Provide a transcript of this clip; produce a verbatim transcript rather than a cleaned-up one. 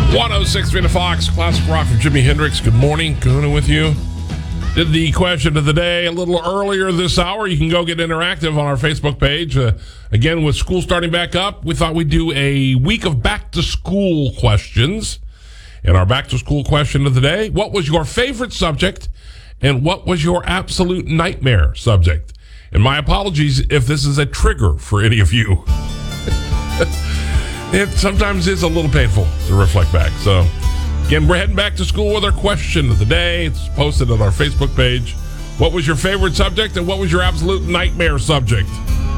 one oh six three The Fox, classic rock from Jimi Hendrix. Good morning, Kahuna with you. Did the question of the day a little earlier this hour. You can go get interactive on our Facebook page. Uh, again, with school starting back up, we thought we'd do a week of back-to-school questions. And our back-to-school question of the day, what was your favorite subject and what was your absolute nightmare subject? And my apologies if this is a trigger for any of you. It sometimes is a little painful to reflect back. So, again, we're heading back to school with our question of the day. It's posted on our Facebook page. What was your favorite subject and what was your absolute nightmare subject?